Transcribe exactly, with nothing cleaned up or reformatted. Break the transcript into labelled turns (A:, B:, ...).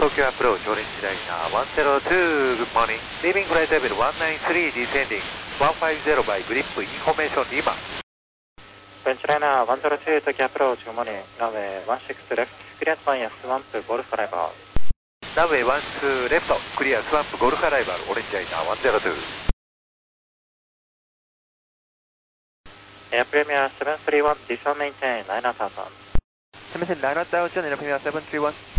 A: Tokyo approach, Orange Liner one zero two, good morning. Leaving flight level one nine three, descending one five zero by grip, information Lima.
B: Orange Liner one zero two, Tokyo approach, good morning. Runway one six left, clear Spanish, swamp, Golf arrival.
A: Runway one two left, clear swamp, Golf arrival, Orange Liner one zero two.
B: Air Premier seven three one, descend maintain, nine thousand.
C: Maintain nine thousand, Air Premier seven three one.